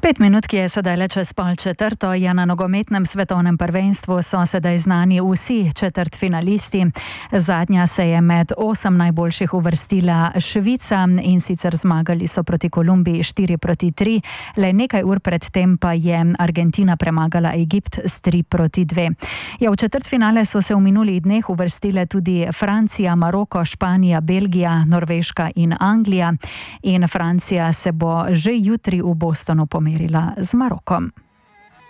5 minut, ki je sedaj le čez pol četrto, je na nogometnem svetovnem prvenstvu so sedaj znani vsi četrtfinalisti. Zadnja se je med 8 najboljših uvrstila Švica, in sicer zmagali so proti Kolumbiji 4-3. Le nekaj ur pred tem pa je Argentina premagala Egipt s 3-2. Ja, v četrtfinale so se v minulih dneh uvrstile tudi Francija, Maroko, Španija, Belgija, Norveška in Anglija. In Francija se bo že jutri v Bostonu pomerila z Marokom.